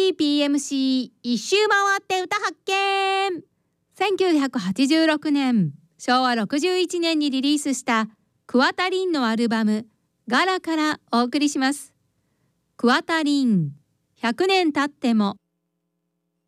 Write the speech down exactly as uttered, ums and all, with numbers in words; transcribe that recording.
ーピーエムシー 一周回って歌発見。せんきゅうひゃくはちじゅうろくねん、しょうわろくじゅういちねんにリリースしたクワタリンのアルバムガラからお送りします。クワタリン、ひゃくねん経っても。